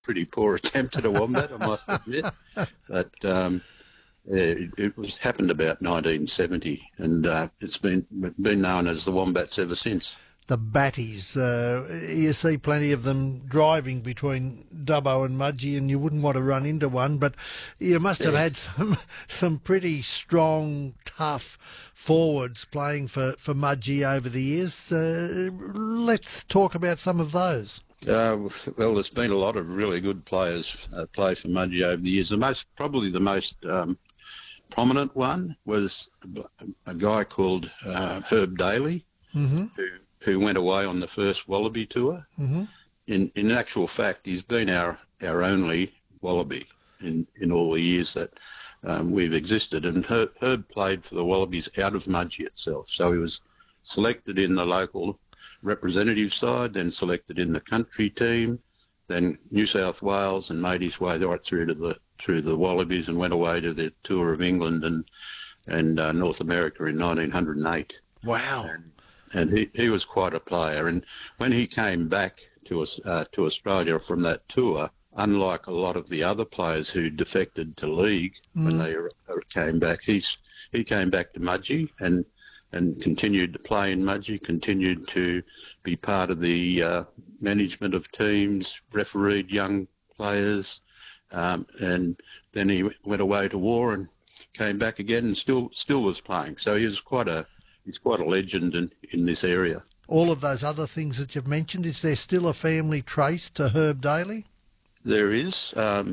pretty poor attempt at a wombat, I must admit. But it was happened about 1970, and it's been known as the Wombats ever since. The Batties, you see plenty of them driving between Dubbo and Mudgee, and you wouldn't want to run into one, but you must have had some pretty strong, tough forwards playing for Mudgee over the years. Let's talk about some of those. Well, there's been a lot of really good players play for Mudgee over the years. Probably the most prominent one was a guy called Herb Daly, who went away on the first Wallaby tour. In actual fact, he's been our only Wallaby in all the years that we've existed. And Herb played for the Wallabies out of Mudgee itself. So he was selected in the local representative side, then selected in the country team, then New South Wales, and made his way right through the Wallabies and went away to the tour of England and North America in 1908. Wow. And he was quite a player. And when he came back to Australia from that tour, unlike a lot of the other players who defected to league when they came back, he came back to Mudgee and continued to play in Mudgee, continued to be part of the management of teams, refereed young players, and then he went away to war and came back again and still was playing. So he's quite a legend in this area. All of those other things that you've mentioned, is there still a family trace to Herb Daly? There is.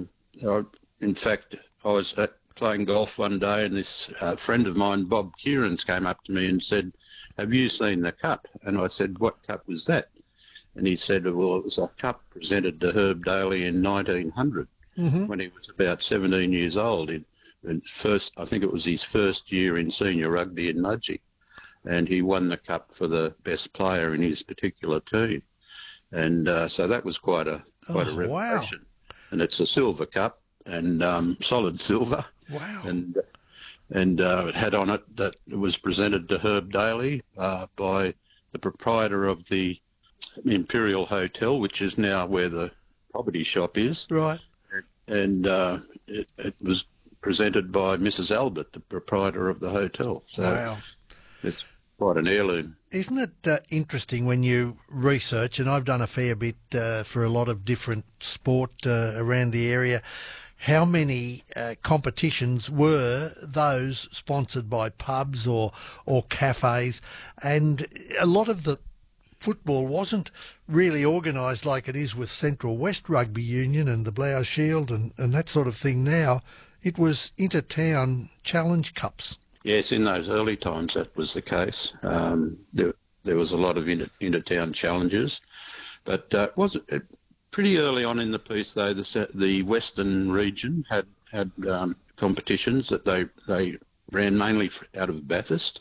In fact, I was playing golf one day, and this friend of mine, Bob Kierans, came up to me and said, "Have you seen the cup?" And I said, "What cup was that?" And he said, "Well, it was a cup presented to Herb Daly in 1900 when he was about 17 years old. I think it was his first year in senior rugby in Mudgee. And he won the cup for the best player in his particular team. And so that was quite a revelation. Wow. And it's a silver cup, and solid silver. Wow. And it had on it that it was presented to Herb Daly by the proprietor of the Imperial Hotel, which is now where the property shop is. Right. And it was presented by Mrs. Albert, the proprietor of the hotel. So wow. It's quite an heirloom. Isn't it interesting when you research, and I've done a fair bit for a lot of different sport around the area, how many competitions were those sponsored by pubs or cafes, and a lot of the football wasn't really organised like it is with Central West Rugby Union and the Blau Shield and that sort of thing now. It was inter-town challenge cups. Yes, in those early times that was the case. There was a lot of inter-town challenges, but pretty early on in the piece, though, the Western region had competitions that they ran mainly out of Bathurst,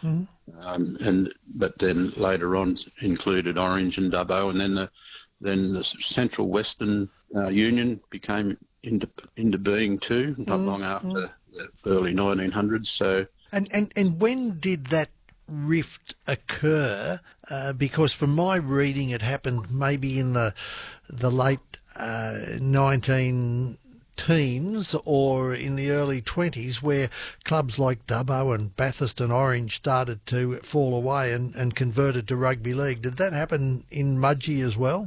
but then later on included Orange and Dubbo, and then the Central Western Union became into being too, not long after the early 1900s. So. And when did that rift occur? Because from my reading, it happened maybe in the late 19 teens or in the early 20s, where clubs like Dubbo and Bathurst and Orange started to fall away and converted to rugby league. Did that happen in Mudgee as well?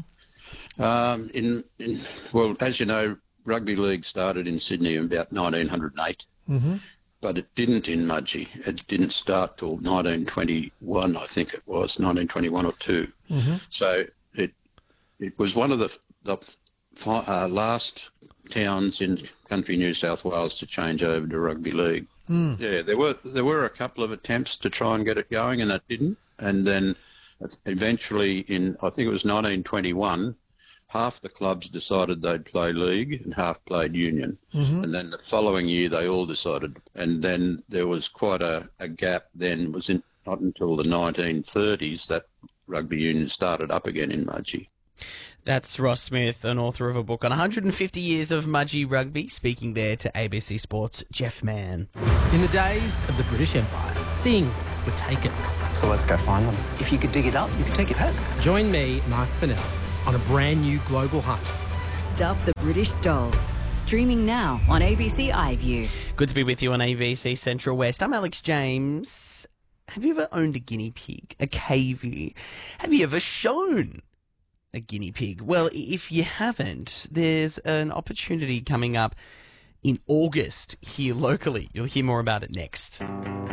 Well, as you know, rugby league started in Sydney in about 1908. But it didn't in Mudgee. It didn't start till 1921, I think it was, 1921 or 2. So it was one of the last towns in country New South Wales to change over to rugby league. Yeah, there were a couple of attempts to try and get it going, and it didn't. And then eventually I think it was 1921, half the clubs decided they'd play league and half played union. And then the following year they all decided. And then there was quite a gap then. It was not until the 1930s that rugby union started up again in Mudgee. That's Ross Smith, an author of a book on 150 years of Mudgee rugby, speaking there to ABC Sports' Jeff Mann. In the days of the British Empire, things were taken. So let's go find them. If you could dig it up, you could take it home. Join me, Mark Fennell, on a brand new global hunt Stuff the British Stole. Streaming now on ABC iView. Good to be with you on ABC Central West. I'm Alex James. Have you ever owned a guinea pig, a cavey? Have you ever shown a guinea pig? Well, if you haven't, there's an opportunity coming up in August here locally. You'll hear more about it next.